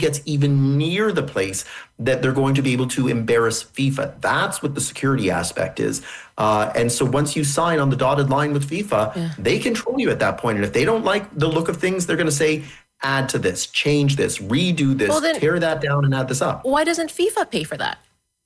gets even near the place that they're going to be able to embarrass FIFA. That's what the security aspect is. And so once you sign on the dotted line with FIFA, they control you at that point. And if they don't like the look of things, they're going to say, add to this, change this, redo this, tear that down and add this up. Why doesn't FIFA pay for that?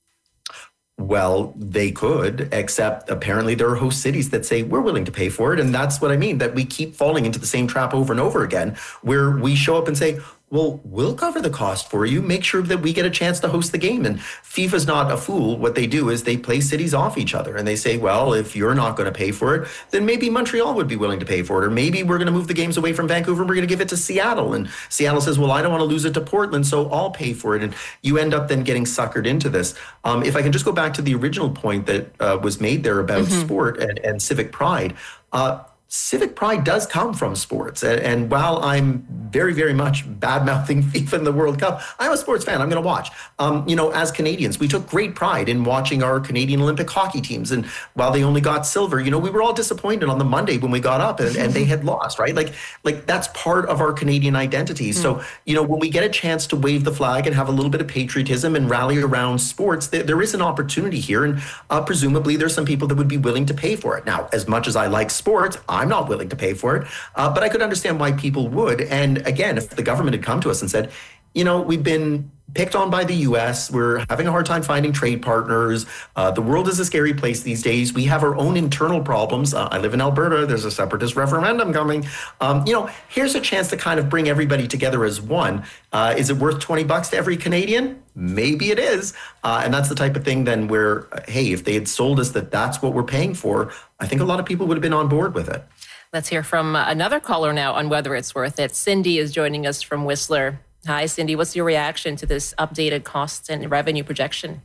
Well, they could, except apparently there are host cities that say we're willing to pay for it. And that's what I mean, that we keep falling into the same trap over and over again, where we show up and say, well, we'll cover the cost for you. Make sure that we get a chance to host the game. And FIFA's not a fool. What they do is they play cities off each other. And they say, well, if you're not going to pay for it, then maybe Montreal would be willing to pay for it. Or maybe we're going to move the games away from Vancouver and we're going to give it to Seattle. And Seattle says, well, I don't want to lose it to Portland, so I'll pay for it. And you end up then getting suckered into this. If I can just go back to the original point that was made there about sport and civic pride, civic pride does come from sports. And while I'm very, very much bad-mouthing FIFA in the World Cup, I'm a sports fan. I'm going to watch. As Canadians, we took great pride in watching our Canadian Olympic hockey teams. And while they only got silver, we were all disappointed on the Monday when we got up and they had lost, right? Like that's part of our Canadian identity. So, when we get a chance to wave the flag and have a little bit of patriotism and rally around sports, there is an opportunity here. And presumably there's some people that would be willing to pay for it. Now, as much as I like sports, I'm not willing to pay for it, but I could understand why people would. And again, if the government had come to us and said, we've been picked on by the U.S., we're having a hard time finding trade partners, the world is a scary place these days, we have our own internal problems, I live in Alberta, there's a separatist referendum coming, here's a chance to kind of bring everybody together as one. Is it worth $20 to every Canadian? Maybe it is. And that's the type of thing then where, hey, if they had sold us that's what we're paying for, I think a lot of people would have been on board with it. Let's hear from another caller now on whether it's worth it. Cindy is joining us from Whistler. Hi, Cindy. What's your reaction to this updated cost and revenue projection?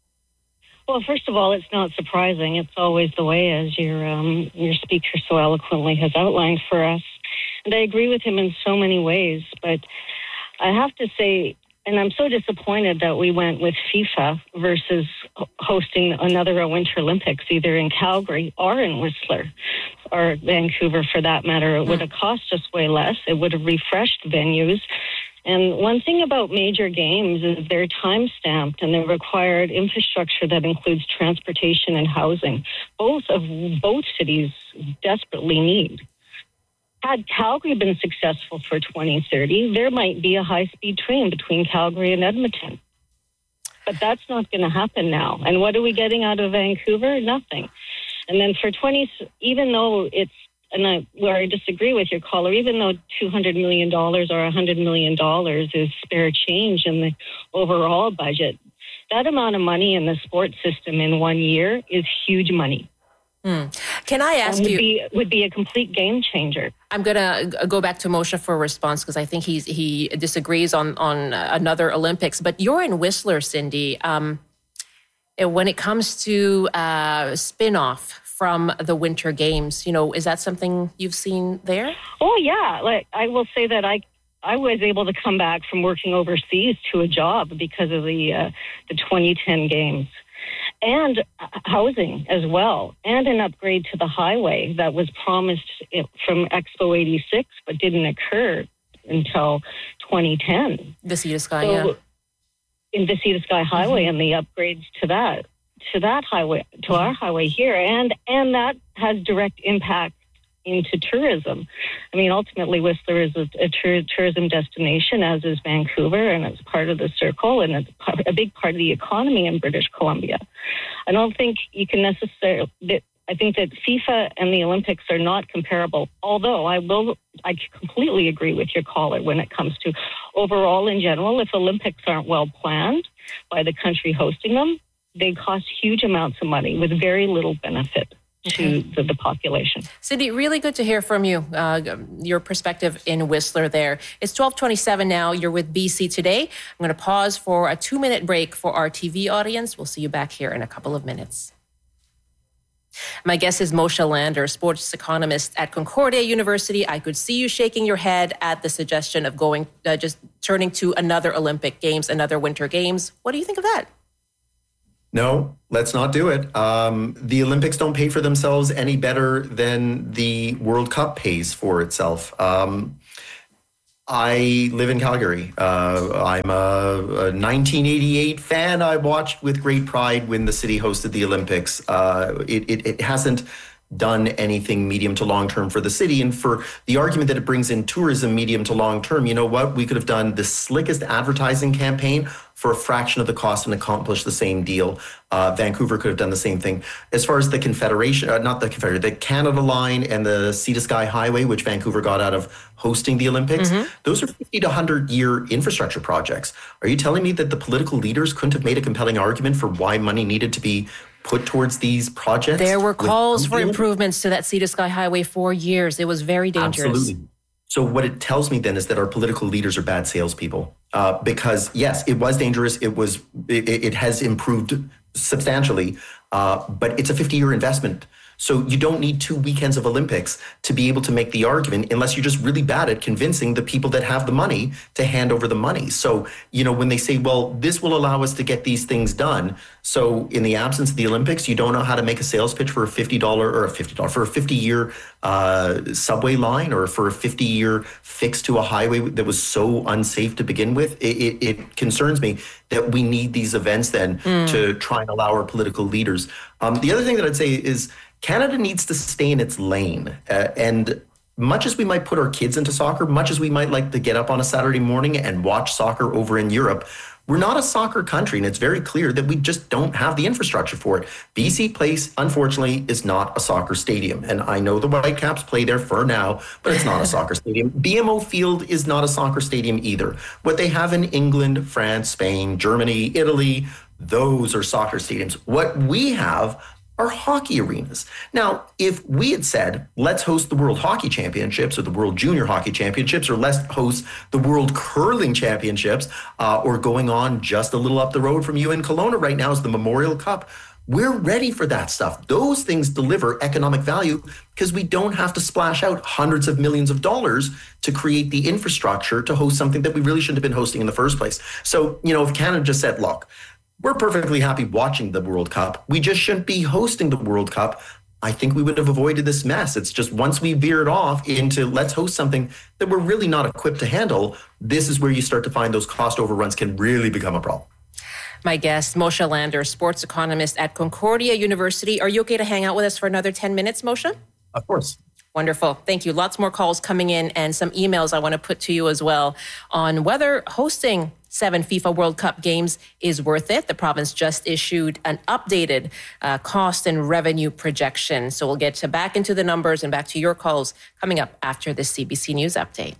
Well, first of all, it's not surprising. It's always the way, as your speaker so eloquently has outlined for us. And I agree with him in so many ways. But I have to say, and I'm so disappointed that we went with FIFA versus hosting another Winter Olympics, either in Calgary or in Whistler or Vancouver, for that matter. It would have cost us way less. It would have refreshed venues. And one thing about major games is they're time-stamped and they're required infrastructure that includes transportation and housing. Both cities desperately need. Had Calgary been successful for 2030, there might be a high-speed train between Calgary and Edmonton. But that's not going to happen now. And what are we getting out of Vancouver? Nothing. And then for even though it's, where I disagree with your caller, even though $200 million or $100 million is spare change in the overall budget, that amount of money in the sports system in 1 year is huge money. Can I ask you? Would be a complete game changer. I'm going to go back to Moshe for a response because I think he disagrees on another Olympics. But you're in Whistler, Cindy. When it comes to spin-off from the Winter Games, is that something you've seen there? Oh, yeah. Like I will say that I was able to come back from working overseas to a job because of the 2010 games. And housing as well, and an upgrade to the highway that was promised from Expo 86, but didn't occur until 2010. The Sea to Sky, In the Sea to Sky Highway and the upgrades to that highway, to our highway here, and that has direct impact into tourism. I mean, ultimately, Whistler is a tourism destination, as is Vancouver, and it's part of the circle, and it's a big part of the economy in British Columbia. I don't think you can necessarily... I think that FIFA and the Olympics are not comparable, although I completely agree with your caller when it comes to overall in general, if Olympics aren't well planned by the country hosting them, they cost huge amounts of money with very little benefit to the population. Cindy, really good to hear from you, your perspective in Whistler there. It's 12:27 now. You're with BC Today. I'm going to pause for a 2-minute break for our TV audience. We'll see you back here in a couple of minutes. My guest is Moshe Lander, sports economist at Concordia University. I could see you shaking your head at the suggestion of just turning to another Olympic Games, another Winter Games. What do you think of that? No, let's not do it. The Olympics don't pay for themselves any better than the World Cup pays for itself. I live in Calgary. I'm a 1988 fan. I watched with great pride when the city hosted the Olympics. It hasn't done anything medium to long term for the city. And for the argument that it brings in tourism medium to long term, you know what? We could have done the slickest advertising campaign for a fraction of the cost and accomplished the same deal. Vancouver could have done the same thing. As far as the Confederation, the Canada Line and the Sea to Sky Highway, which Vancouver got out of hosting the Olympics, those are 50 to 100-year infrastructure projects. Are you telling me that the political leaders couldn't have made a compelling argument for why money needed to be put towards these projects? There were calls for improvements to that Sea to Sky Highway for years. It was very dangerous. Absolutely. So what it tells me then is that our political leaders are bad salespeople. Because yes, it was dangerous. It has improved substantially, but it's a 50-year investment. So you don't need 2 weekends of Olympics to be able to make the argument unless you're just really bad at convincing the people that have the money to hand over the money. So, you know, when they say, well, this will allow us to get these things done. So in the absence of the Olympics, you don't know how to make a sales pitch for a for a 50-year subway line or for a 50-year fix to a highway that was so unsafe to begin with. It concerns me that we need these events then to try and allow our political leaders. The other thing that I'd say is Canada needs to stay in its lane. And much as we might put our kids into soccer, much as we might like to get up on a Saturday morning and watch soccer over in Europe, we're not a soccer country, and it's very clear that we just don't have the infrastructure for it. BC Place, unfortunately, is not a soccer stadium. And I know the Whitecaps play there for now, but it's not a soccer stadium. BMO Field is not a soccer stadium either. What they have in England, France, Spain, Germany, Italy, those are soccer stadiums. What we have are hockey arenas. Now, if we had said, let's host the World Hockey Championships or the World Junior Hockey Championships, or let's host the World Curling Championships, or going on just a little up the road from you in Kelowna right now is the Memorial Cup, we're ready for that stuff. Those things deliver economic value because we don't have to splash out hundreds of millions of dollars to create the infrastructure to host something that we really shouldn't have been hosting in the first place. So, you know, if Canada just said, look, we're perfectly happy watching the World Cup, we just shouldn't be hosting the World Cup, I think we would have avoided this mess. It's just once we veered off into let's host something that we're really not equipped to handle, this is where you start to find those cost overruns can really become a problem. My guest, Moshe Lander, sports economist at Concordia University. Are you okay to hang out with us for another 10 minutes, Moshe? Of course. Wonderful. Thank you. Lots more calls coming in and some emails I want to put to you as well on whether hosting 7 FIFA World Cup games is worth it. The province just issued an updated cost and revenue projection. So we'll get back into the numbers and back to your calls coming up after this CBC News update.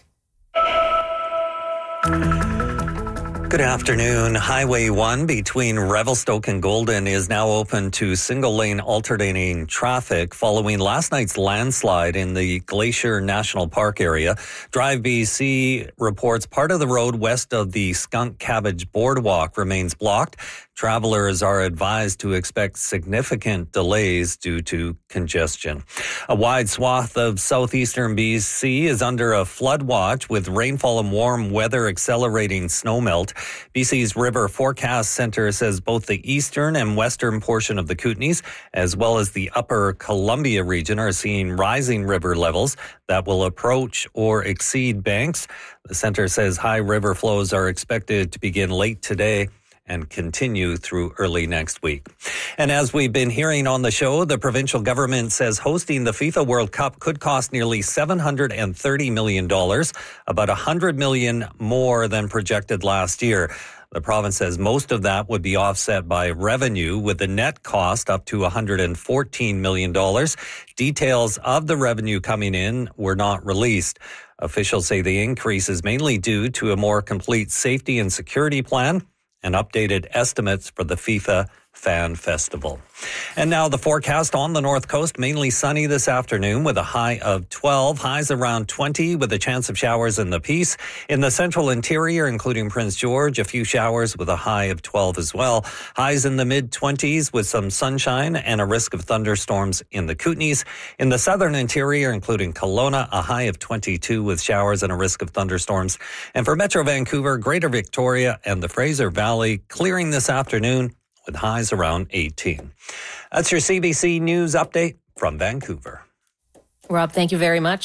Good afternoon. Highway 1 between Revelstoke and Golden is now open to single-lane alternating traffic following last night's landslide in the Glacier National Park area. Drive BC reports part of the road west of the Skunk Cabbage Boardwalk remains blocked. Travelers are advised to expect significant delays due to congestion. A wide swath of southeastern BC is under a flood watch with rainfall and warm weather accelerating snowmelt. BC's River Forecast Centre says both the eastern and western portion of the Kootenays, as well as the upper Columbia region, are seeing rising river levels that will approach or exceed banks. The centre says high river flows are expected to begin late today and continue through early next week. And as we've been hearing on the show, the provincial government says hosting the FIFA World Cup could cost nearly $730 million, about $100 million more than projected last year. The province says most of that would be offset by revenue, with the net cost up to $114 million. Details of the revenue coming in were not released. Officials say the increase is mainly due to a more complete safety and security plan and updated estimates for the FIFA Fan Festival. And now the forecast on the North Coast, mainly sunny this afternoon with a high of 12, highs around 20 with a chance of showers in the Peace. In the central interior, including Prince George, a few showers with a high of 12 as well. Highs in the mid-20s with some sunshine and a risk of thunderstorms in the Kootenays. In the southern interior, including Kelowna, a high of 22 with showers and a risk of thunderstorms. And for Metro Vancouver, Greater Victoria and the Fraser Valley, clearing this afternoon with highs around 18. That's your CBC News update from Vancouver. Rob, thank you very much.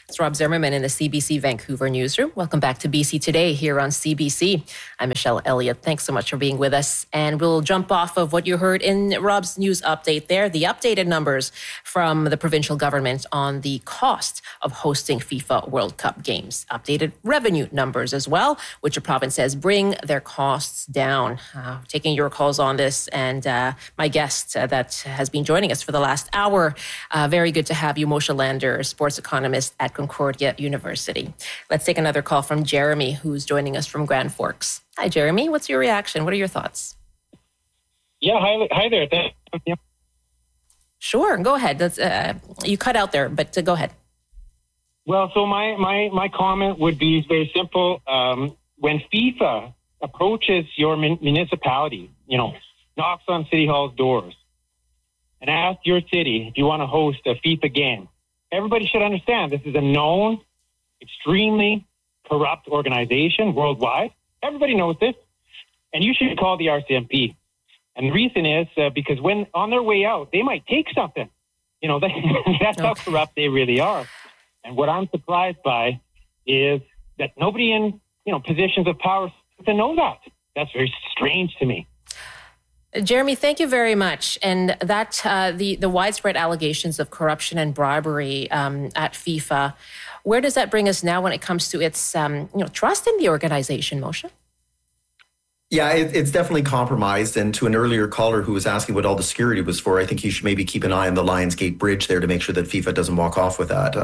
It's Rob Zimmerman in the CBC Vancouver newsroom. Welcome back to BC Today here on CBC. I'm Michelle Elliott. Thanks so much for being with us. And we'll jump off of what you heard in Rob's news update there, the updated numbers from the provincial government on the cost of hosting FIFA World Cup games. Updated revenue numbers as well, which the province says bring their costs down. Taking your calls on this, and my guest that has been joining us for the last hour. Very good to have you, Moshe Lander, sports economist at Concordia University. Let's take another call from Jeremy, who's joining us from Grand Forks. Hi, Jeremy. What's your reaction? What are your thoughts? Yeah, hi there. Thank you. Sure, go ahead. You cut out there, but go ahead. Well, so my comment would be very simple. When FIFA approaches your municipality, knocks on City Hall's doors and asks your city if you want to host a FIFA game, everybody should understand this is a known, extremely corrupt organization worldwide. Everybody knows this. And you should call the RCMP. And the reason is because when on their way out, they might take something. That's how corrupt they really are. And what I'm surprised by is that nobody in positions of power to know that. That's very strange to me. Jeremy, thank you very much. And that the widespread allegations of corruption and bribery at FIFA, where does that bring us now when it comes to its trust in the organization, Moshe? Yeah, it's definitely compromised. And to an earlier caller who was asking what all the security was for, I think you should maybe keep an eye on the Lionsgate Bridge there to make sure that FIFA doesn't walk off with that.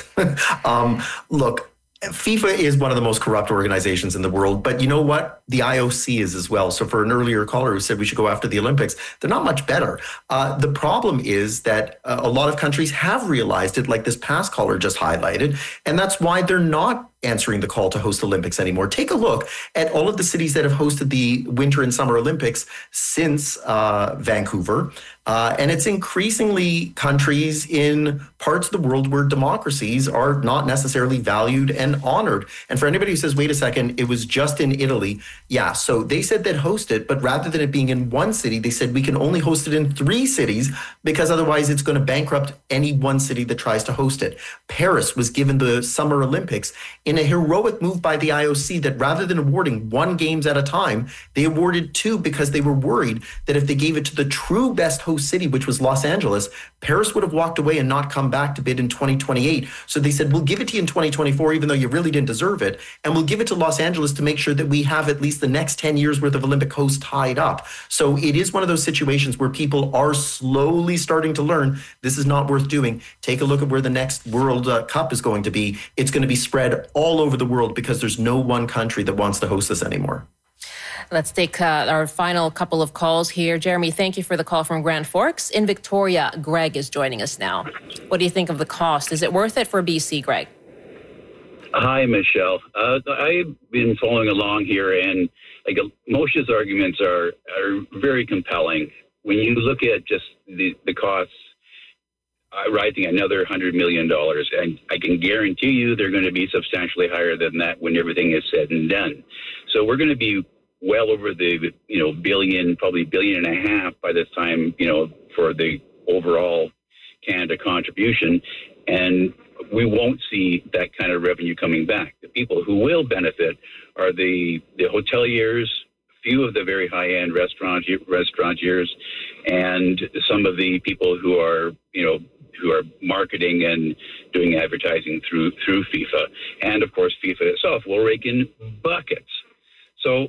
Look, FIFA is one of the most corrupt organizations in the world, but you know what? The IOC is as well. So for an earlier caller who said we should go after the Olympics, they're not much better. The problem is that a lot of countries have realized it, like this past caller just highlighted, and that's why they're not answering the call to host Olympics anymore. Take a look at all of the cities that have hosted the Winter and Summer Olympics since Vancouver. And it's increasingly countries in parts of the world where democracies are not necessarily valued and honored. And for anybody who says, wait a second, it was just in Italy. Yeah, so they said they'd host it, but rather than it being in one city, they said we can only host it in 3 cities because otherwise it's going to bankrupt any one city that tries to host it. Paris was given the Summer Olympics in a heroic move by the IOC that rather than awarding 1 games at a time, they awarded 2 because they were worried that if they gave it to the true best host city, which was Los Angeles, Paris would have walked away and not come back to bid in 2028. So they said, we'll give it to you in 2024, even though you really didn't deserve it. And we'll give it to Los Angeles to make sure that we have at least the next 10 years worth of Olympic hosts tied up. So it is one of those situations where people are slowly starting to learn this is not worth doing. Take a look at where the next World Cup is going to be. It's going to be spread all over the world because there's no one country that wants to host this anymore. Let's take our final couple of calls here. Jeremy, thank you for the call from Grand Forks. In Victoria, Greg is joining us now. What do you think of the cost? Is it worth it for BC, Greg? Hi, Michelle. I've been following along here, and Moshe's arguments are very compelling. When you look at just the costs, rising another $100 million, and I can guarantee you they're going to be substantially higher than that when everything is said and done. So we're going to be well over the billion, probably $1.5 billion by this time, for the overall Canada contribution, and we won't see that kind of revenue coming back. The people who will benefit are the hoteliers, few of the very high-end restaurateurs, and some of the people who are marketing and doing advertising through FIFA. And of course, FIFA itself will rake in buckets. So,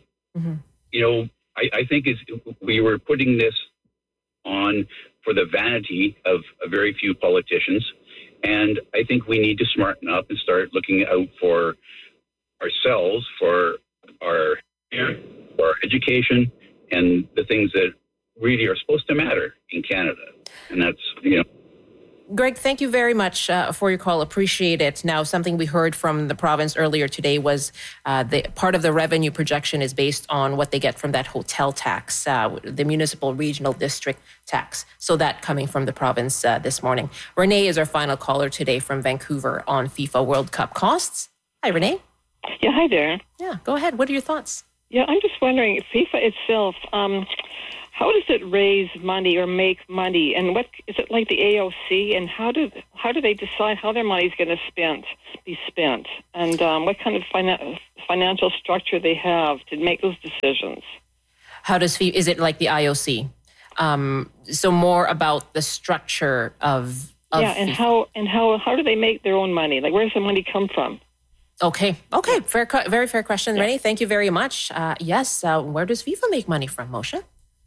I think we were putting this on for the vanity of a very few politicians. And I think we need to smarten up and start looking out for ourselves, for our education, and the things that really are supposed to matter in Canada. And that's, Greg, thank you very much for your call. Appreciate it. Now, something we heard from the province earlier today was the part of the revenue projection is based on what they get from that hotel tax, the municipal regional district tax. So that coming from the province this morning. Renee is our final caller today from Vancouver on FIFA World Cup costs. Hi, Renee. Yeah, hi there. Yeah, go ahead. What are your thoughts? Yeah, I'm just wondering, FIFA itself, how does it raise money or make money? And what is it like the AOC? And how do they decide how their money is going to be spent? And what kind of financial structure they have to make those decisions? How does is it like the IOC? So more about the structure of and how do they make their own money? Like, where does the money come from? Okay. Very fair question, Rennie. Thank you very much. Yes. Where does FIFA make money from, Moshe?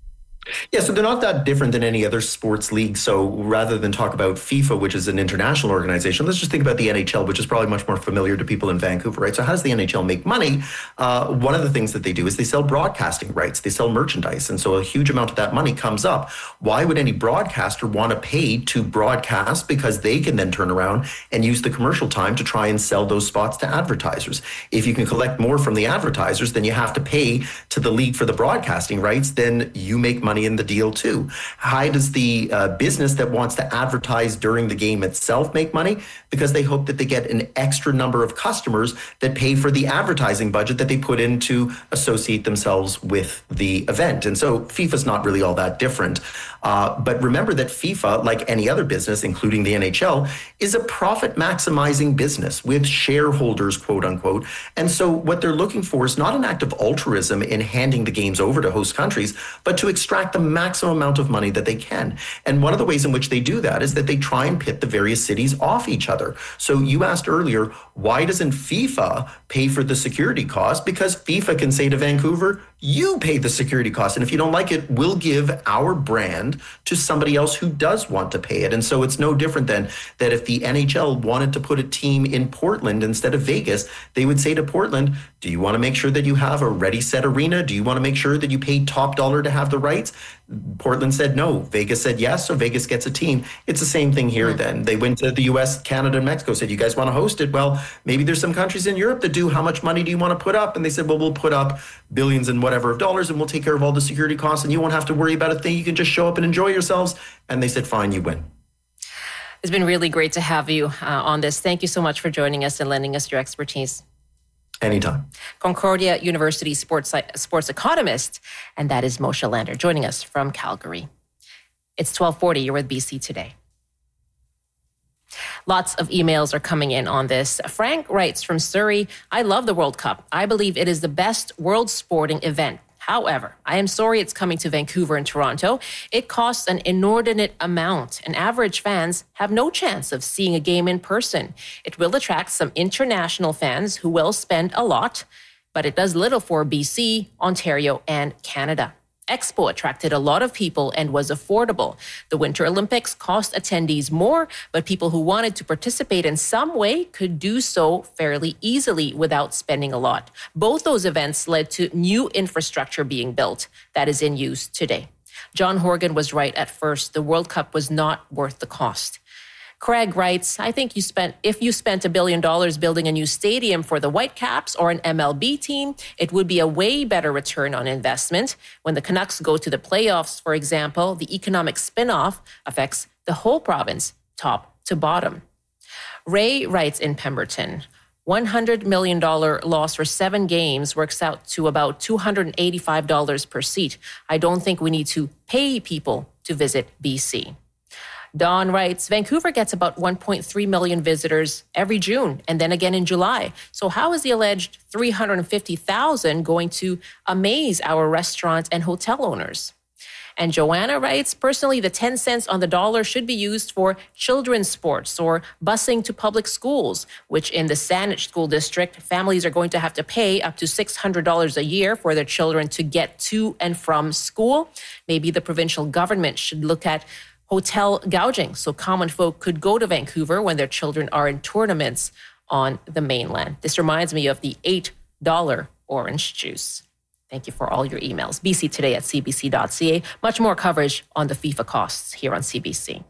Yeah, so they're not that different than any other sports league. So rather than talk about FIFA, which is an international organization, let's just think about the NHL, which is probably much more familiar to people in Vancouver, right? So how does the NHL make money? One of the things that they do is they sell broadcasting rights. They sell merchandise. And so a huge amount of that money comes up. Why would any broadcaster want to pay to broadcast? Because they can then turn around and use the commercial time to try and sell those spots to advertisers. If you can collect more from the advertisers, then you have to pay to the league for the broadcasting rights, then you make money in the deal too. How does the business that wants to advertise during the game itself make money? Because they hope that they get an extra number of customers that pay for the advertising budget that they put in to associate themselves with the event. And so FIFA's not really all that different. But remember that FIFA, like any other business, including the NHL, is a profit maximizing business with shareholders, quote unquote. And so what they're looking for is not an act of altruism in handing the games over to host countries, but to extract the maximum amount of money that they can. And one of the ways in which they do that is that they try and pit the various cities off each other. So you asked earlier, why doesn't FIFA pay for the security cost? Because FIFA can say to Vancouver, you pay the security cost. And if you don't like it, we'll give our brand to somebody else who does want to pay it. And so it's no different than that if the NHL wanted to put a team in Portland instead of Vegas, they would say to Portland, do you want to make sure that you have a ready set arena? Do you want to make sure that you pay top dollar to have the rights? Portland said no. Vegas said yes, so Vegas gets a team. It's the same thing here then. They went to the US, Canada, and Mexico, said, you guys want to host it? Well, maybe there's some countries in Europe that do. How much money do you want to put up? And they said, well, we'll put up billions and whatever of dollars, and we'll take care of all the security costs, and you won't have to worry about a thing. You can just show up and enjoy yourselves. And they said, fine, you win. It's been really great to have you on this. Thank you so much for joining us and lending us your expertise. Anytime. Concordia University sports economist, and that is Moshe Lander joining us from Calgary. It's 12:40. You're with BC Today. Lots of emails are coming in on this. Frank writes from Surrey, I love the World Cup. I believe it is the best world sporting event. However, I am sorry it's coming to Vancouver and Toronto. It costs an inordinate amount, and average fans have no chance of seeing a game in person. It will attract some international fans who will spend a lot, but it does little for BC, Ontario, and Canada. Expo attracted a lot of people and was affordable. The Winter Olympics cost attendees more, but people who wanted to participate in some way could do so fairly easily without spending a lot. Both those events led to new infrastructure being built that is in use today. John Horgan was right at first. The World Cup was not worth the cost. Craig writes, I think if you spent $1 billion building a new stadium for the Whitecaps or an MLB team, it would be a way better return on investment. When the Canucks go to the playoffs, for example, the economic spin-off affects the whole province, top to bottom. Ray writes in Pemberton, $100 million loss for 7 games works out to about $285 per seat. I don't think we need to pay people to visit BC. Don writes, Vancouver gets about 1.3 million visitors every June and then again in July. So how is the alleged 350,000 going to amaze our restaurant and hotel owners? And Joanna writes, personally, the 10 cents on the dollar should be used for children's sports or busing to public schools, which in the Saanich School District, families are going to have to pay up to $600 a year for their children to get to and from school. Maybe the provincial government should look at hotel gouging so common folk could go to Vancouver when their children are in tournaments on the mainland. This reminds me of the $8 orange juice. Thank you for all your emails. BC Today at cbc.ca. Much more coverage on the FIFA costs here on CBC.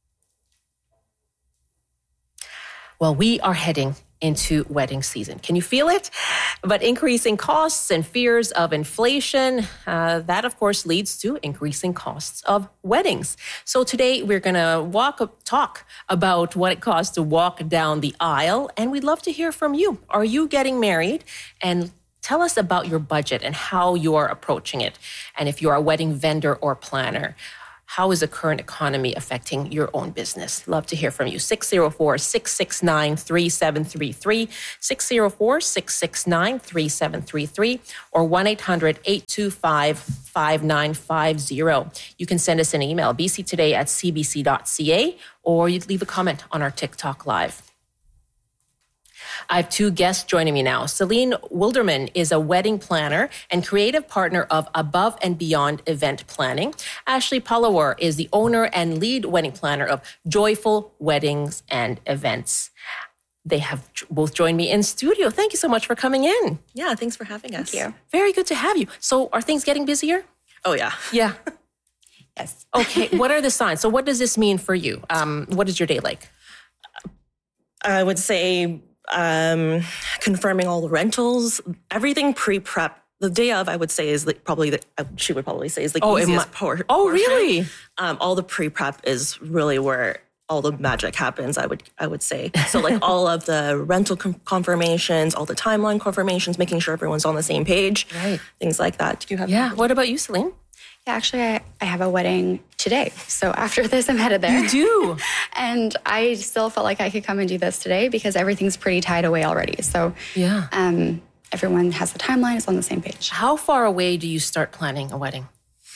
Well, we are heading into wedding season. Can you feel it? But increasing costs and fears of inflation, that of course leads to increasing costs of weddings. So today we're going to talk about what it costs to walk down the aisle, and we'd love to hear from you. Are you getting married? And Tell us about your budget and how you are approaching it. And if you're a wedding vendor or planner, how is the current economy affecting your own business? Love to hear from you. 604-669-3733, 604-669-3733, or 1-800-825-5950. You can send us an email, bctoday@cbc.ca, or you'd leave a comment on our TikTok Live. I have two guests joining me now. Celine Wilderman is a wedding planner and creative partner of Above and Beyond Event Planning. Ashley Palawar is the owner and lead wedding planner of Joyful Weddings and Events. They have both joined me in studio. Thank you so much for coming in. Yeah, thanks for having us. Thank you. Very good to have you. So are things getting busier? Oh, yeah. Yeah. Yes. Okay, what are the signs? So what does this mean for you? What is your day like? I would say confirming all the rentals, everything pre-prep. The day of, I would say, is she would probably say is the easiest part. Oh, really? All the pre-prep is really where all the magic happens, I would say. So like all of the rental confirmations, all the timeline confirmations, making sure everyone's on the same page, right? Things like that. Do you have? Yeah. What about you, Celine? Yeah, actually, I have a wedding today. So after this, I'm headed there. You do? And I still felt like I could come and do this today because everything's pretty tied away already. So yeah, everyone has the timeline, it's on the same page. How far away do you start planning a wedding?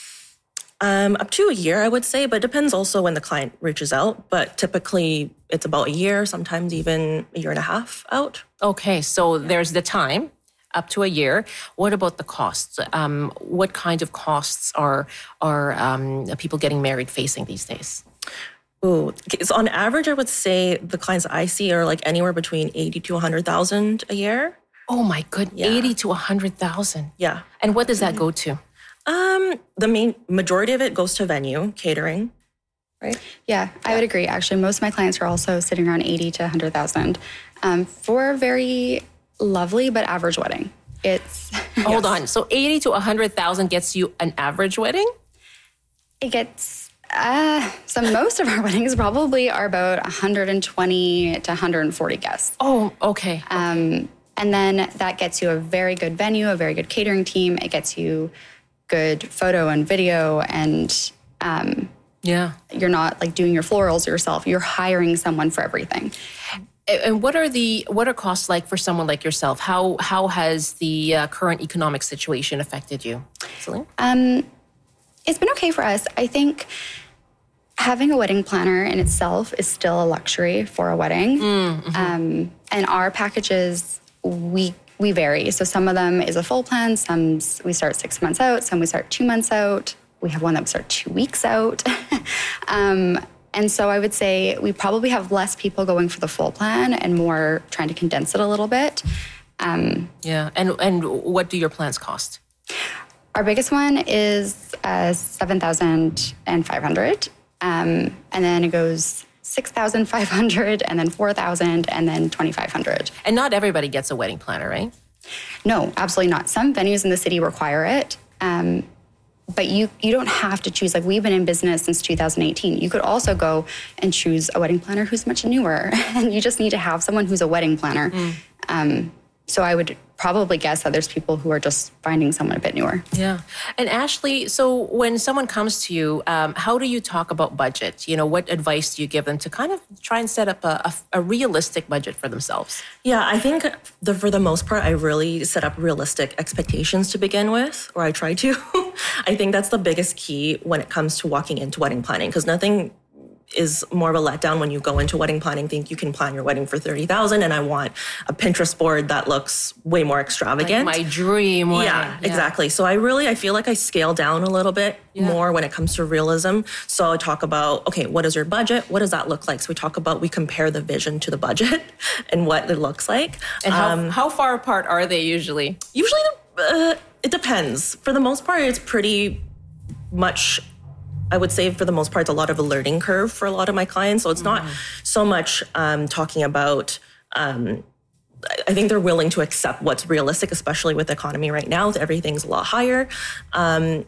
Up to a year, I would say, but it depends also when the client reaches out. But typically, it's about a year, sometimes even a year and a half out. Okay, so there's the time. Up to a year. What about the costs? What kind of costs are people getting married facing these days? Ooh, so on average, I would say the clients I see are like anywhere between 80 to 100,000 a year. Oh my goodness, yeah. 80 to 100,000. Yeah. And what does that go to? The main majority of it goes to venue, catering, right? Yeah, I would agree. Actually, most of my clients are also sitting around 80 to 100,000 for a very lovely but average wedding. It's hold on. So 80 to 100,000 gets you an average wedding? It gets so most of our weddings probably are about 120 to 140 guests. Oh, okay. And then that gets you a very good venue, a very good catering team. It gets you good photo and video, and yeah, you're not like doing your florals yourself. You're hiring someone for everything. And what are costs like for someone like yourself? How has the current economic situation affected you, Celine? It's been okay for us. I think having a wedding planner in itself is still a luxury for a wedding. Mm-hmm. And our packages, we vary. So some of them is a full plan. Some we start 6 months out. Some we start 2 months out. We have one that we start 2 weeks out. And so I would say we probably have less people going for the full plan and more trying to condense it a little bit. Yeah. And what do your plans cost? Our biggest one is 7,500. And then it goes 6,500 and then 4,000 and then 2,500. And not everybody gets a wedding planner, right? No, absolutely not. Some venues in the city require it. But you don't have to choose. Like, we've been in business since 2018. You could also go and choose a wedding planner who's much newer. And you just need to have someone who's a wedding planner. So I would probably guess that there's people who are just finding someone a bit newer. Yeah. And Ashley, so when someone comes to you, how do you talk about budget? You know, what advice do you give them to kind of try and set up a realistic budget for themselves? Yeah, I think for the most part, I really set up realistic expectations to begin with, or I try to. I think that's the biggest key when it comes to walking into wedding planning, because nothing is more of a letdown when you go into wedding planning, think you can plan your wedding for $30,000 and I want a Pinterest board that looks way more extravagant. Like my dream wedding. Yeah, exactly. So I feel like I scale down a little bit more when it comes to realism. So I talk about, okay, what is your budget? What does that look like? So we compare the vision to the budget and what it looks like. And how far apart are they usually? Usually, it depends. For the most part, it's pretty much, I would say for the most part, it's a lot of a learning curve for a lot of my clients. So it's not so much talking about, I think they're willing to accept what's realistic, especially with the economy right now. Everything's a lot higher. And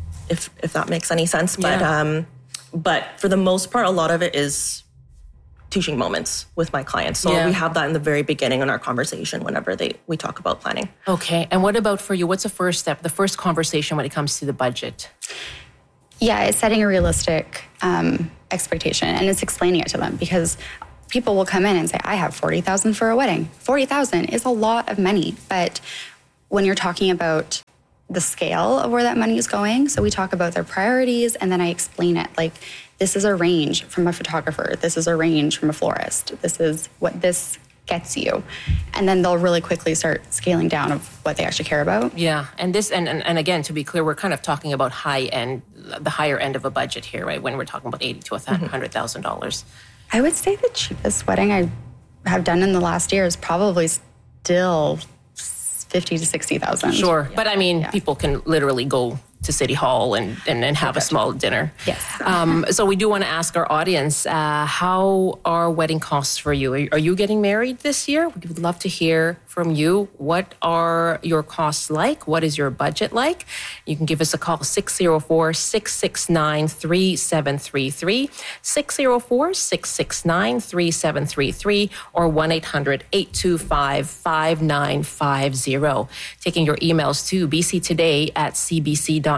if that makes any sense. But for the most part, a lot of it is teaching moments with my clients. So we have that in the very beginning in our conversation whenever we talk about planning. Okay. And what about for you? What's the first step, the first conversation when it comes to the budget? Yeah, it's setting a realistic expectation, and it's explaining it to them, because people will come in and say, I have $40,000 for a wedding. $40,000 is a lot of money. But when you're talking about the scale of where that money is going, so we talk about their priorities, and then I explain it. Like, this is a range from a photographer. This is a range from a florist. This is what this gets you. And then they'll really quickly start scaling down of what they actually care about. Yeah. And this, and again, to be clear, we're kind of talking about the higher end of a budget here, right? When we're talking about $80,000 to $100,000. I would say the cheapest wedding I have done in the last year is probably still $50,000 to $60,000. Sure. Yeah. But I mean, people can literally go to City Hall and have a small dinner. Yes. So we do want to ask our audience, how are wedding costs for you? Are you getting married this year? We would love to hear from you. What are your costs like? What is your budget like? You can give us a call, 604-669-3733, 604-669-3733, or 1-800-825-5950. Taking your emails to bctoday@cbc.ca.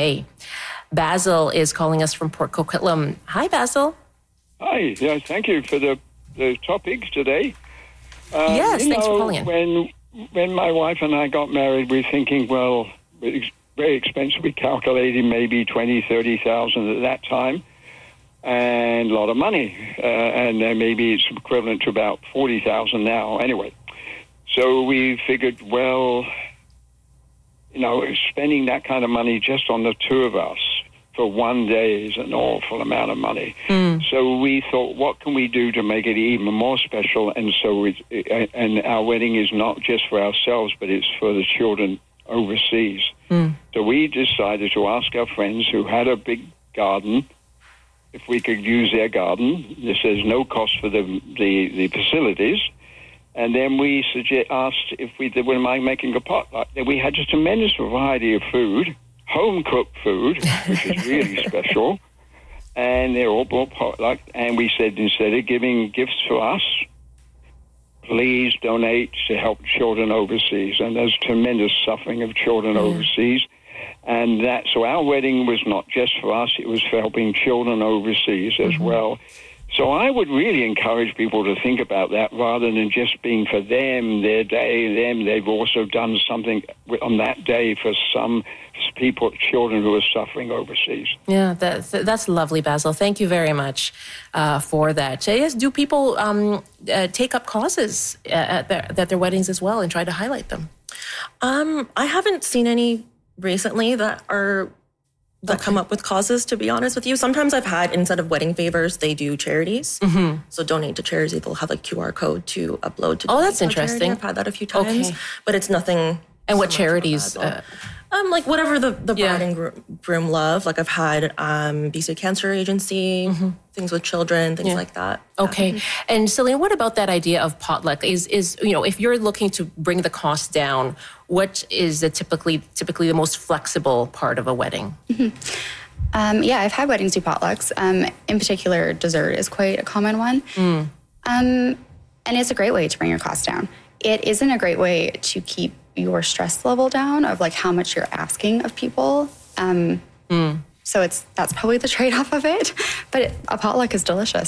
Basil is calling us from Port Coquitlam. Hi, Basil. Hi. Yeah, thank you for the topic today. Yes, thanks for calling in. When my wife and I got married, we were thinking, well, it's very expensive. We calculated maybe $20,000, $30,000 at that time, and a lot of money. And then maybe it's equivalent to about $40,000 now. Anyway, so we figured, well, spending that kind of money just on the two of us for one day is an awful amount of money. So we thought, what can we do to make it even more special? And so and our wedding is not just for ourselves, but it's for the children overseas. So we decided to ask our friends who had a big garden if we could use their garden. This is no cost for the facilities. And then we asked if we wouldn't mind making a potluck. We had a tremendous variety of food, home-cooked food, which is really special. And they're all brought potluck. And we said, instead of giving gifts to us, please donate to help children overseas. And there's tremendous suffering of children overseas. And so our wedding was not just for us, it was for helping children overseas as well. So I would really encourage people to think about that rather than just being for them, their day, them. They've also done something on that day for some people, children who are suffering overseas. Yeah, that's lovely, Basil. Thank you very much for that. Yes, do people take up causes at their weddings as well and try to highlight them? I haven't seen any recently that come up with causes, to be honest with you. Sometimes I've had, instead of wedding favors, they do charities. So donate to charity. They'll have a QR code to upload to. Oh, that's interesting. Charity. I've had that a few times, but it's nothing. And what charities? Like whatever the bride and groom love. Like I've had BC Cancer Agency, things with children, things like that. Okay. And Celine, what about that idea of potluck? Is if you're looking to bring the cost down, what is typically the most flexible part of a wedding? I've had weddings do potlucks. In particular, dessert is quite a common one. And it's a great way to bring your costs down. It isn't a great way to keep your stress level down of like how much you're asking of people. So that's probably the trade-off of it. But a potluck is delicious.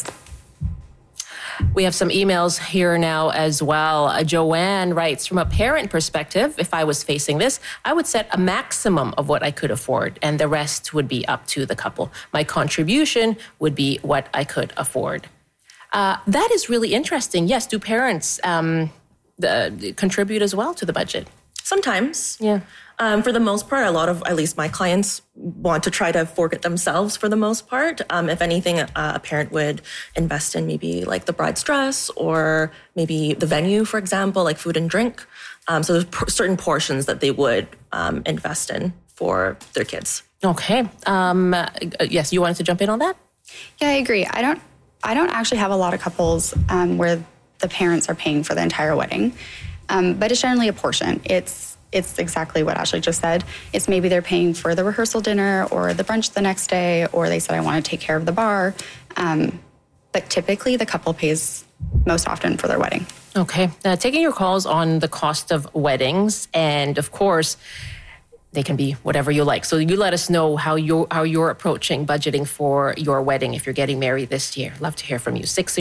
We have some emails here now as well. Joanne writes, from a parent perspective, if I was facing this, I would set a maximum of what I could afford, and the rest would be up to the couple. My contribution would be what I could afford. That is really interesting. Yes, do parents contribute as well to the budget? Sometimes. Yeah. For the most part, a lot of, at least my clients, want to try to afford it themselves for the most part. If anything, a parent would invest in maybe like the bride's dress or maybe the venue, for example, like food and drink. So there's certain portions that they would invest in for their kids. Okay. Yes, you wanted to jump in on that? Yeah, I agree. I don't actually have a lot of couples where the parents are paying for the entire wedding, but it's generally a portion. It's exactly what Ashley just said. It's maybe they're paying for the rehearsal dinner or the brunch the next day, or they said, I want to take care of the bar. but typically the couple pays most often for their wedding. Okay. Taking your calls on the cost of weddings, and of course, they can be whatever you like. So you let us know how you're approaching budgeting for your wedding if you're getting married this year. Love to hear from you.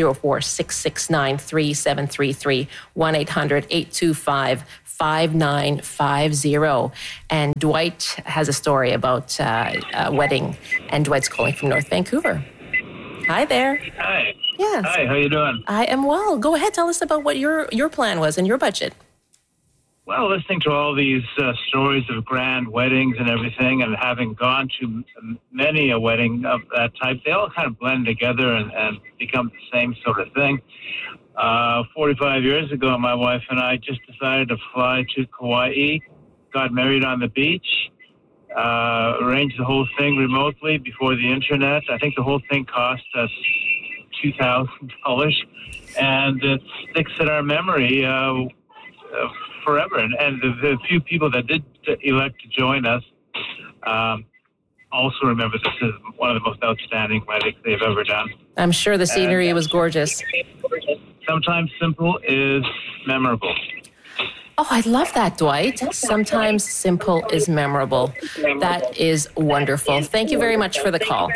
604-669-3733, 1-800-825-5950. And Dwight has a story about a wedding, and Dwight's calling from North Vancouver. Hi there. Hi. Yes. Hi, how you doing? I am well. Go ahead. Tell us about what your plan was and your budget. Well, listening to all these stories of grand weddings and everything, and having gone to many a wedding of that type, they all kind of blend together and become the same sort of thing. 45 years ago, my wife and I just decided to fly to Kauai, got married on the beach, arranged the whole thing remotely before the internet. I think the whole thing cost us $2,000, and it sticks in our memory forever. And the few people that did elect to join us also remember this is one of the most outstanding weddings they've ever done. I'm sure the scenery was gorgeous. Sometimes simple is memorable. Oh, I love that, Dwight. Sometimes simple is memorable. That is wonderful. Thank you very much for the call.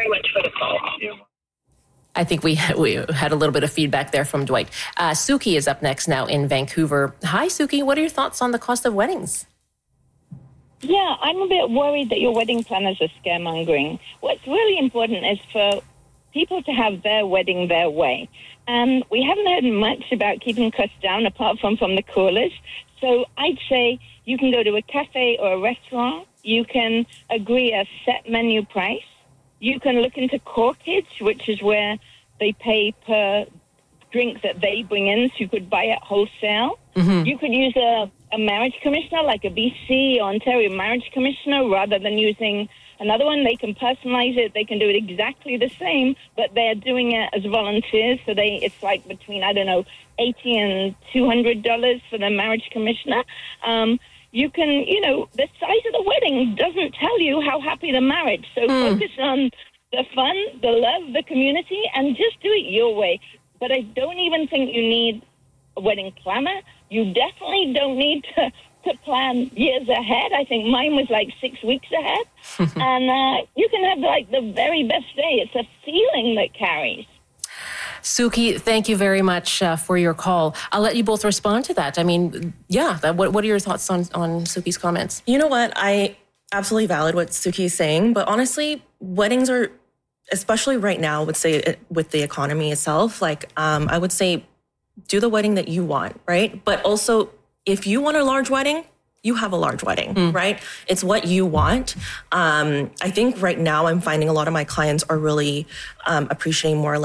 I think we had a little bit of feedback there from Dwight. Suki is up next now in Vancouver. Hi, Suki. What are your thoughts on the cost of weddings? Yeah, I'm a bit worried that your wedding planners are scaremongering. What's really important is for people to have their wedding their way. And we haven't heard much about keeping costs down apart from the coolers. So I'd say you can go to a cafe or a restaurant. You can agree a set menu price. You can look into corkage, which is where they pay per drink that they bring in, so you could buy it wholesale. Mm-hmm. You could use a marriage commissioner, like a BC or Ontario marriage commissioner, rather than using another one. They can personalize it. They can do it exactly the same, but they're doing it as volunteers. So it's like between, $80 and $200 for the marriage commissioner. You can, the size of the wedding doesn't tell you how happy the marriage. So focus on the fun, the love, the community, and just do it your way. But I don't even think you need a wedding planner. You definitely don't need to plan years ahead. I think mine was like 6 weeks ahead. And you can have the very best day. It's a feeling that carries. Suki, thank you very much for your call. I'll let you both respond to that. I mean, what are your thoughts on Suki's comments? You know what? I absolutely valid what Suki's saying, but honestly, weddings are, especially right now, I would say with the economy itself, I would say do the wedding that you want, right? But also, if you want a large wedding, you have a large wedding, right? It's what you want. I think right now I'm finding a lot of my clients are really appreciating more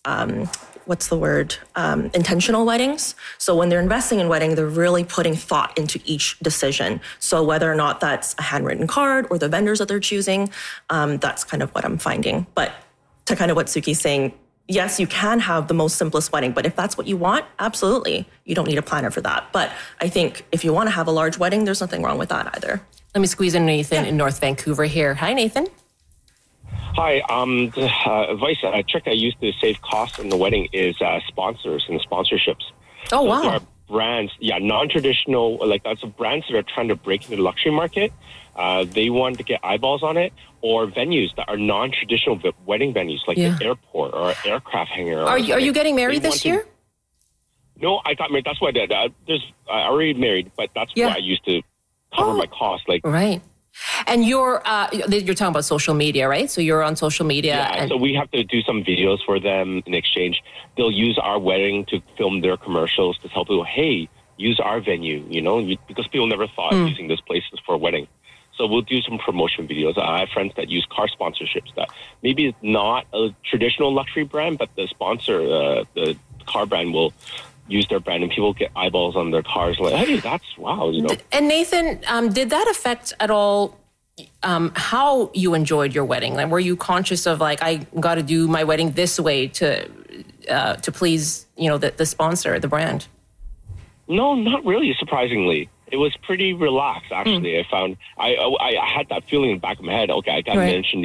intentional weddings. So when they're investing in wedding, they're really putting thought into each decision. So whether or not that's a handwritten card or the vendors that they're choosing, that's kind of what I'm finding. But to kind of what Suki's saying, yes, you can have the most simplest wedding, but if that's what you want, absolutely. You don't need a planner for that. But I think if you want to have a large wedding, there's nothing wrong with that either. Let me squeeze in Nathan in North Vancouver here. Hi, Nathan. Hi. A trick I use to save costs in the wedding is sponsors and sponsorships. Oh, wow. There are brands, non-traditional, that's brands that are trying to break into the luxury market. They want to get eyeballs on it, or venues that are non-traditional wedding venues, like the airport or aircraft hangar. Are you getting married this year? No, I got married. That's what I did. I already married, but that's what I used to cover my costs. Right. And you're talking about social media, right? So you're on social media. Yeah, so we have to do some videos for them in exchange. They'll use our wedding to film their commercials to tell people, hey, use our venue, because people never thought of using this place for a wedding. So we'll do some promotion videos. I have friends that use car sponsorships that maybe it's not a traditional luxury brand, but the sponsor, the car brand will use their brand and people get eyeballs on their cars. Hey, that's wow, And Nathan, did that affect at all how you enjoyed your wedding? Were you conscious of I got to do my wedding this way to please, the sponsor, the brand? No, not really, surprisingly. It was pretty relaxed, actually. I found I had that feeling in the back of my head. Okay, I got to mention these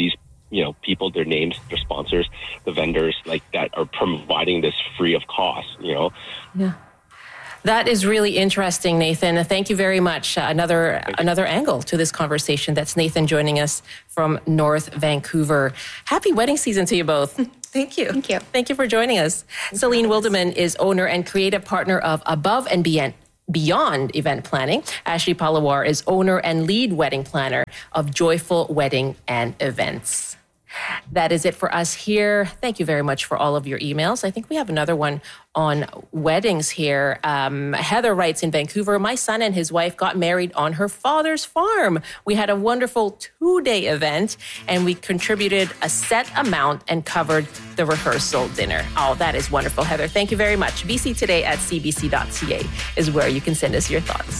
people, their names, their sponsors, the vendors like that are providing this free of cost, Yeah. That is really interesting, Nathan. Thank you very much. Another angle to this conversation. That's Nathan joining us from North Vancouver. Happy wedding season to you both. Thank you. Thank you. Thank you for joining us. Celine Wilderman is owner and creative partner of Above and Beyond Event Planning. Ashley Palawar is owner and lead wedding planner of Joyful Wedding and Events. That is it for us here. Thank you very much for all of your emails. I think we have another one on weddings here. Heather writes in Vancouver, my son and his wife got married on her father's farm. We had a wonderful 2-day event and we contributed a set amount and covered the rehearsal dinner. Oh, that is wonderful, Heather. Thank you very much. bctoday@cbc.ca is where you can send us your thoughts.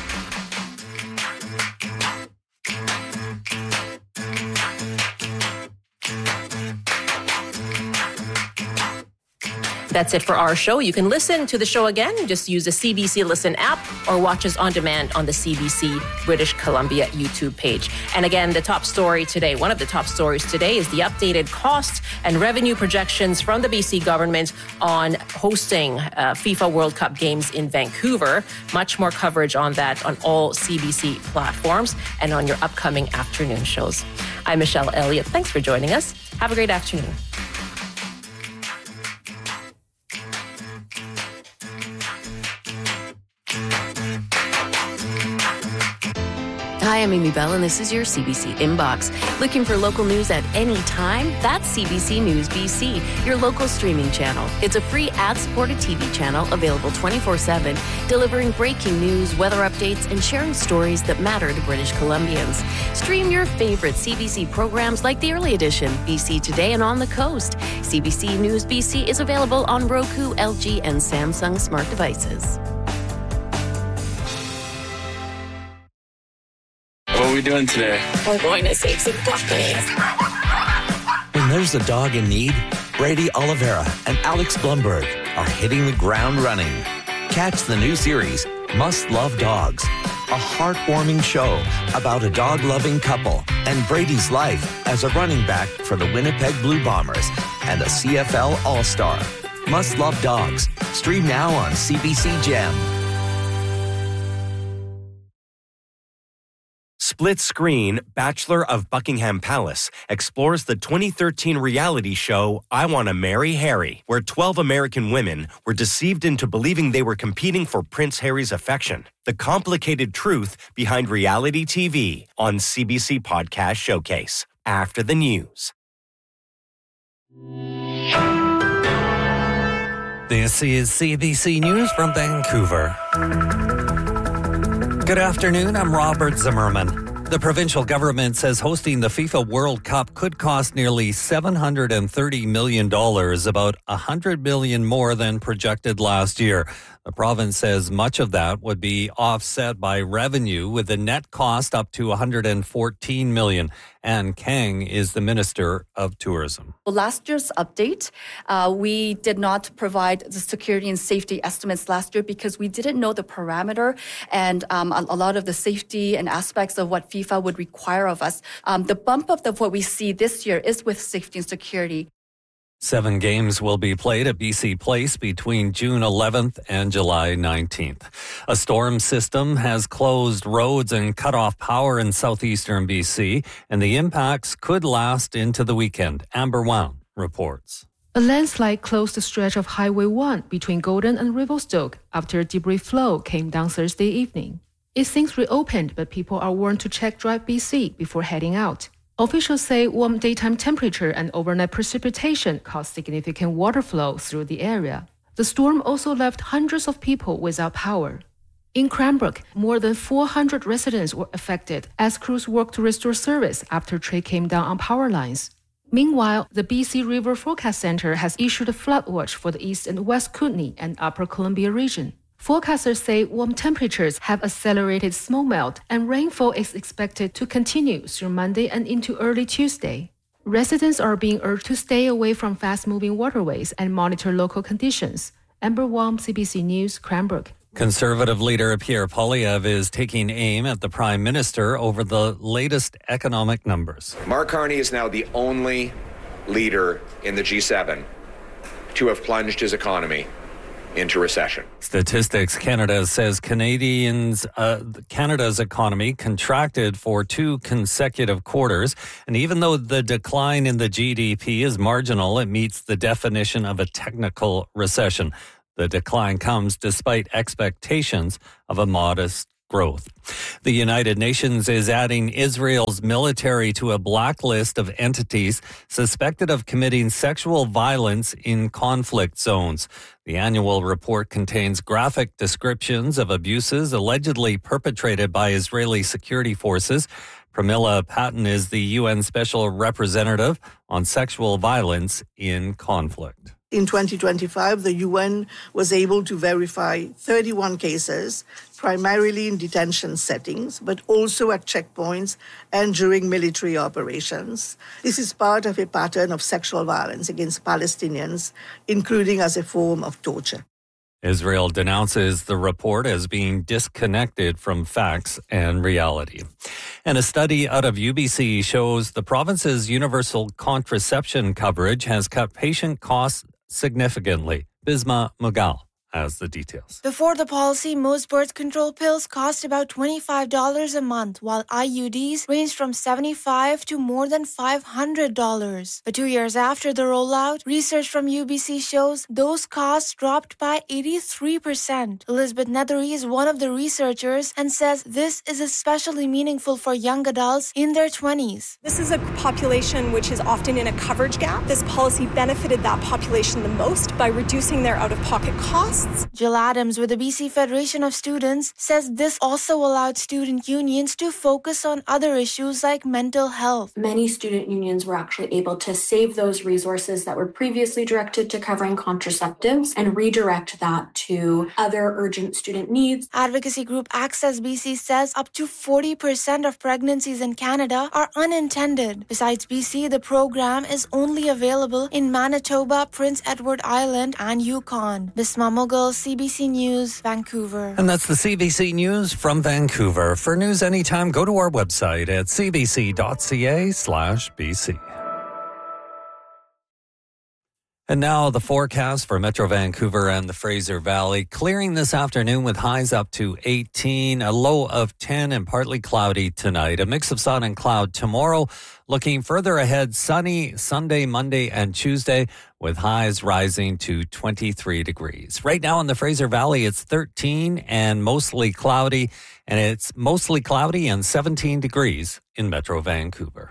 That's it for our show. You can listen to the show again. Just use the CBC Listen app or watch us on demand on the CBC British Columbia YouTube page. And again, the top story today, one of the top stories today is the updated cost and revenue projections from the BC government on hosting FIFA World Cup games in Vancouver. Much more coverage on that on all CBC platforms and on your upcoming afternoon shows. I'm Michelle Elliott. Thanks for joining us. Have a great afternoon. Hi, I'm Amy Bell, and this is your CBC Inbox. Looking for local news at any time? That's CBC News BC, your local streaming channel. It's a free ad-supported TV channel available 24/7, delivering breaking news, weather updates, and sharing stories that matter to British Columbians. Stream your favorite CBC programs like The Early Edition, BC Today, and On the Coast. CBC News BC is available on Roku, LG, and Samsung smart devices. What are we doing today? We're going to save some puppies. When there's a dog in need, Brady Oliveira and Alex Blumberg are hitting the ground running. Catch the new series, Must Love Dogs, a heartwarming show about a dog-loving couple and Brady's life as a running back for the Winnipeg Blue Bombers and a CFL All-Star. Must Love Dogs. Stream now on CBC Gem. Split Screen, Bachelor of Buckingham Palace, explores the 2013 reality show I Want to Marry Harry, where 12 American women were deceived into believing they were competing for Prince Harry's affection. The complicated truth behind reality TV on CBC Podcast Showcase. After the news. This is CBC News from Vancouver. Good afternoon, I'm Robert Zimmerman. The provincial government says hosting the FIFA World Cup could cost nearly $730 million, about $100 million more than projected last year. The province says much of that would be offset by revenue, with the net cost up to $114 million. Anne Kang is the Minister of Tourism. Last year's update, we did not provide the security and safety estimates last year because we didn't know the parameter and a lot of the safety and aspects of what FIFA would require of us. The bump up of what we see this year is with safety and security. 7 games will be played at BC Place between June 11th and July 19th. A storm system has closed roads and cut off power in southeastern BC, and the impacts could last into the weekend. Amber Wang reports. A landslide closed the stretch of Highway 1 between Golden and Revelstoke after debris flow came down Thursday evening. It's since reopened, but people are warned to check Drive BC before heading out. Officials say warm daytime temperature and overnight precipitation caused significant water flow through the area. The storm also left hundreds of people without power. In Cranbrook, more than 400 residents were affected as crews worked to restore service after tree came down on power lines. Meanwhile, the BC River Forecast Center has issued a flood watch for the East and West Kootenay and Upper Columbia region. Forecasters say warm temperatures have accelerated snowmelt and rainfall is expected to continue through Monday and into early Tuesday. Residents are being urged to stay away from fast-moving waterways and monitor local conditions. Amber Wong, CBC News, Cranbrook. Conservative leader Pierre Poilievre is taking aim at the Prime Minister over the latest economic numbers. Mark Carney is now the only leader in the G7 to have plunged his economy into recession. Statistics Canada says Canada's economy contracted for 2 consecutive quarters. And even though the decline in the GDP is marginal, it meets the definition of a technical recession. The decline comes despite expectations of a modest growth. The United Nations is adding Israel's military to a blacklist of entities suspected of committing sexual violence in conflict zones. The annual report contains graphic descriptions of abuses allegedly perpetrated by Israeli security forces. Pramila Patten is the UN Special Representative on Sexual Violence in Conflict. In 2025, the UN was able to verify 31 cases, primarily in detention settings, but also at checkpoints and during military operations. This is part of a pattern of sexual violence against Palestinians, including as a form of torture. Israel denounces the report as being disconnected from facts and reality. And a study out of UBC shows the province's universal contraception coverage has cut patient costs significantly. Bisma Mughal has the details. Before the policy, most birth control pills cost about $25 a month, while IUDs ranged from $75 to more than $500. But 2 years after the rollout, research from UBC shows those costs dropped by 83%. Elizabeth Nethery is one of the researchers and says this is especially meaningful for young adults in their 20s. This is a population which is often in a coverage gap. This policy benefited that population the most by reducing their out-of-pocket costs. Jill Adams with the BC Federation of Students says this also allowed student unions to focus on other issues like mental health. Many student unions were actually able to save those resources that were previously directed to covering contraceptives and redirect that to other urgent student needs. Advocacy group Access BC says up to 40% of pregnancies in Canada are unintended. Besides BC, the program is only available in Manitoba, Prince Edward Island, and Yukon. Bisma Mughal, CBC News, Vancouver. And that's the CBC News from Vancouver. For news anytime, go to our website at cbc.ca/BC. And now the forecast for Metro Vancouver and the Fraser Valley. Clearing this afternoon with highs up to 18, a low of 10 and partly cloudy tonight. A mix of sun and cloud tomorrow. Looking further ahead, sunny Sunday, Monday, and Tuesday with highs rising to 23 degrees. Right now in the Fraser Valley, it's 13 and mostly cloudy. And it's mostly cloudy and 17 degrees in Metro Vancouver.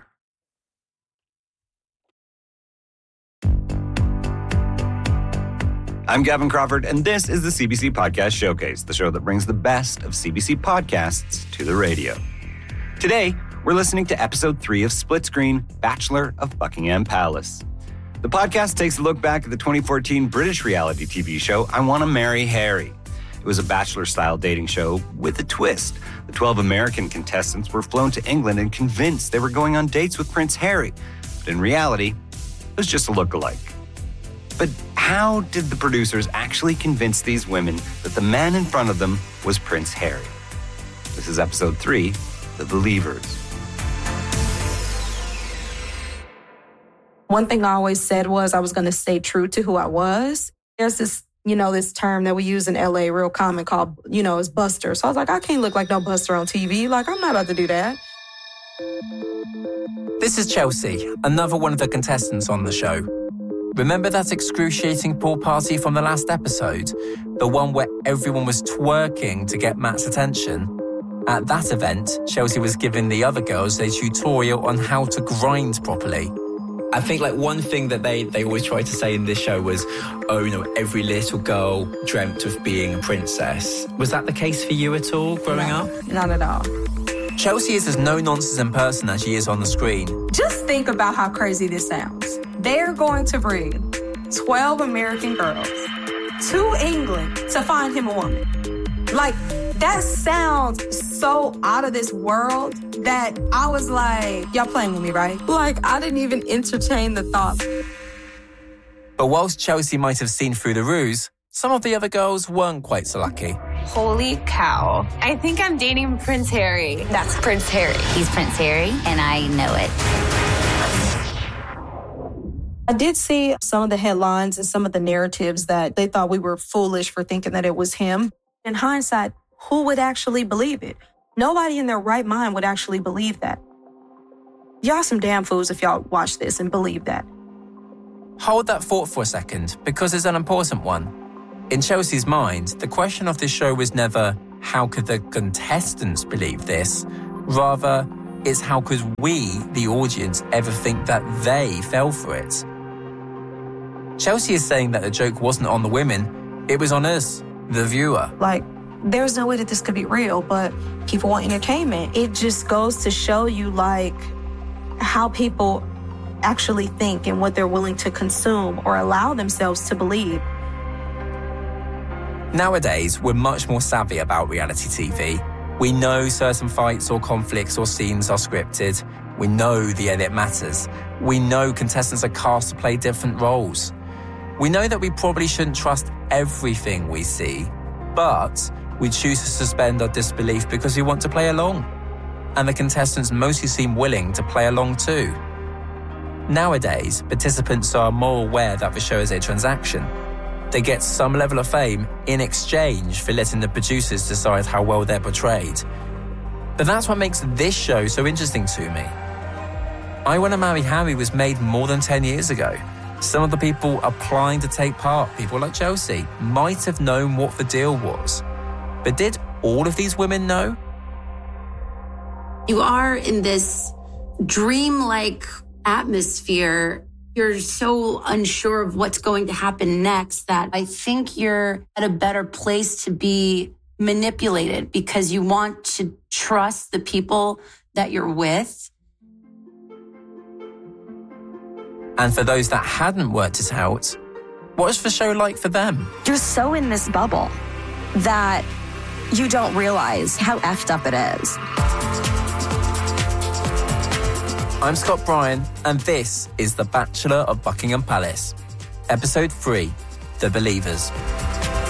I'm Gavin Crawford, and this is the CBC Podcast Showcase, the show that brings the best of CBC podcasts to the radio. Today, we're listening to episode 3 of Split Screen, Bachelor of Buckingham Palace. The podcast takes a look back at the 2014 British reality TV show, I Want to Marry Harry. It was a bachelor-style dating show with a twist. The 12 American contestants were flown to England and convinced they were going on dates with Prince Harry. But in reality, it was just a look-alike. But how did the producers actually convince these women that the man in front of them was Prince Harry? This is episode 3, The Believers. One thing I always said was I was going to stay true to who I was. There's this, this term that we use in LA real common called, is buster. So I was like, I can't look like no buster on TV. Like, I'm not about to do that. This is Chelsea, another one of the contestants on the show. Remember that excruciating pool party from the last episode? The one where everyone was twerking to get Matt's attention? At that event, Chelsea was giving the other girls a tutorial on how to grind properly. I think one thing that they always try to say in this show was, every little girl dreamt of being a princess. Was that the case for you at all growing up? Not at all. Chelsea is as no-nonsense in person as she is on the screen. Just think about how crazy this sounds. They're going to bring 12 American girls to England to find him a woman. That sounds so out of this world that I was like, y'all playing with me, right? I didn't even entertain the thought. But whilst Chelsea might have seen through the ruse, some of the other girls weren't quite so lucky. Holy cow. I think I'm dating Prince Harry. That's Prince Harry. He's Prince Harry, and I know it. I did see some of the headlines and some of the narratives that they thought we were foolish for thinking that it was him. In hindsight, who would actually believe it? Nobody in their right mind would actually believe that. Y'all some damn fools if y'all watch this and believe that. Hold that thought for a second, because it's an important one. In Chelsea's mind, the question of this show was never, how could the contestants believe this? Rather, it's how could we, the audience, ever think that they fell for it? Chelsea is saying that the joke wasn't on the women, it was on us, the viewer. Like, there's no way that this could be real, but people want entertainment. It just goes to show you, like, how people actually think and what they're willing to consume or allow themselves to believe. Nowadays, we're much more savvy about reality TV. We know certain fights or conflicts or scenes are scripted. We know the edit matters. We know contestants are cast to play different roles. We know that we probably shouldn't trust everything we see, but we choose to suspend our disbelief because we want to play along. And the contestants mostly seem willing to play along too. Nowadays, participants are more aware that the show is a transaction. They get some level of fame in exchange for letting the producers decide how well they're portrayed. But that's what makes this show so interesting to me. I Want to Marry Harry was made more than 10 years ago. Some of the people applying to take part, people like Chelsea, might have known what the deal was. But did all of these women know? You are in this dreamlike atmosphere. You're so unsure of what's going to happen next that I think you're at a better place to be manipulated because you want to trust the people that you're with. And for those that hadn't worked it out, what was the show like for them? You're so in this bubble that you don't realize how effed up it is. I'm Scott Bryan, and this is The Bachelor of Buckingham Palace. Episode 3, The Believers.